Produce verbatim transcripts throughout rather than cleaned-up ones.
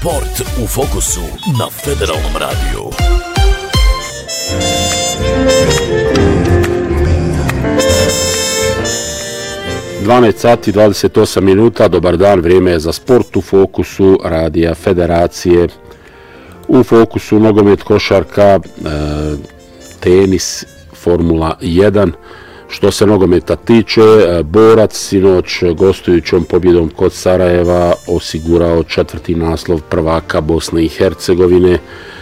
Sport u fokusu na Federalnom radiju. dvanaest sati dvadeset osam minuta, dobar dan, vrijeme je za Sport u fokusu radija Federacije. U fokusu nogomet, košarka, e, tenis, Formula jedan. Što se nogometa tiče, Borac sinoć gostujućom pobjedom kod Sarajeva osigurao četvrti naslov prvaka Bosne i Hercegovine.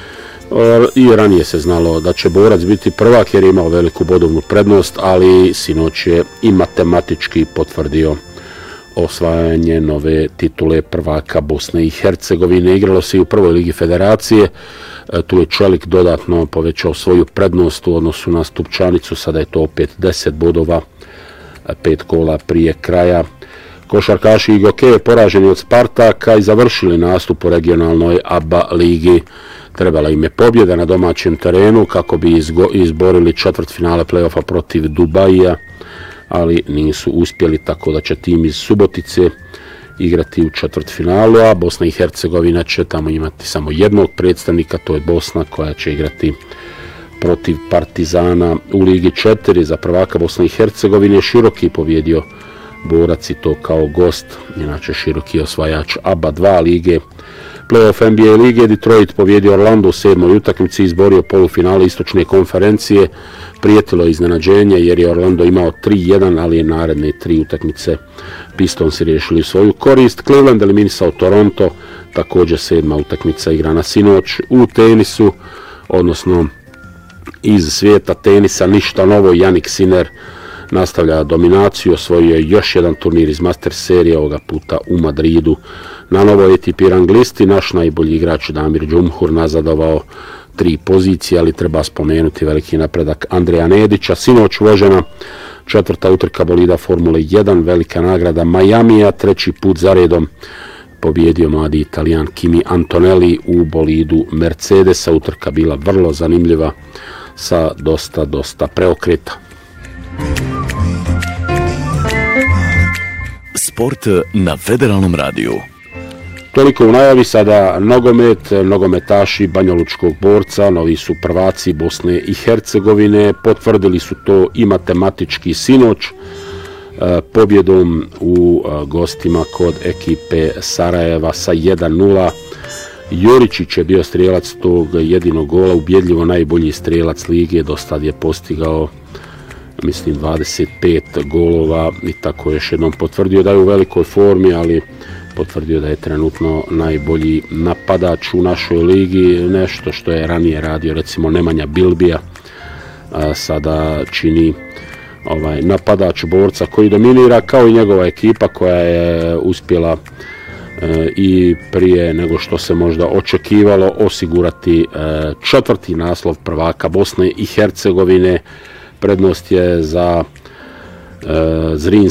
I ranije se znalo da će Borac biti prvak jer je imao veliku bodovnu prednost, ali sinoć je i matematički potvrdio osvajanje nove titule prvaka Bosne i Hercegovine. Igralo se i u prvoj ligi Federacije. Tu je Čelik dodatno povećao svoju prednost u odnosu na Stupčanicu, sada je to opet deset bodova, pet kola prije kraja. Košarkaši i Gokeje poraženi od Spartaka i završili nastup u regionalnoj A B A ligi. Trebala im je pobjeda na domaćem terenu kako bi izborili četvrtfinale play-offa protiv Dubaija, ali nisu uspjeli, tako da će tim iz Subotice igrati u četvrtfinalu, a Bosna i Hercegovina će tamo imati samo jednog predstavnika, to je Bosna koja će igrati protiv Partizana u Ligi četiri. Za prvaka Bosne i Hercegovine Široki pobjedio Borac i to kao gost, inače Široki osvajač A B A dva lige. Play-off N B A lige, Detroit pobjedio Orlando u sedmoj utakmici, izborio polufinale istočne konferencije. Prijetilo je iznenađenje jer je Orlando imao tri jedan, ali je naredne tri utakmice Pistonsi riješili u svoju korist. Cleveland eliminisao Toronto, također sedma utakmica igrana sinoć. U tenisu, odnosno iz svijeta tenisa, ništa novo, Jannik Sinner nastavlja dominaciju, osvojio je još jedan turnir iz Masters serije, ovoga puta u Madridu. Na novoj A T P rang listi naš najbolji igrač Damir Džumhur nazadovao tri pozicije, ali treba spomenuti veliki napredak Andreja Nedića. Sinoć vožena četvrta utrka bolida Formule jedan, velika nagrada Majamija, treći put za redom pobjedio mladi Italijan Kimi Antonelli u bolidu Mercedesa. Utrka bila vrlo zanimljiva sa dosta, dosta preokreta. Sport na Federalnom radiju. Toliko u najavi, sada nogomet, nogometaši Banjalučkog Borca, novi su prvaci Bosne i Hercegovine, potvrdili su to i matematički sinoć pobjedom u gostima kod ekipe Sarajeva sa jedan nula. Juričić je bio strijelac tog jedinog gola, ubjedljivo najbolji strijelac lige, dostad je postigao mislim dvadeset pet golova i tako još jednom potvrdio da je u velikoj formi, ali potvrdio da je trenutno najbolji napadač u našoj ligi, nešto što je ranije radio recimo Nemanja Bilbija, a sada čini ovaj napadač Borca koji dominira, kao i njegova ekipa koja je uspjela e, i prije nego što se možda očekivalo osigurati e, četvrti naslov prvaka Bosne i Hercegovine. Prednost je za e, Zrinski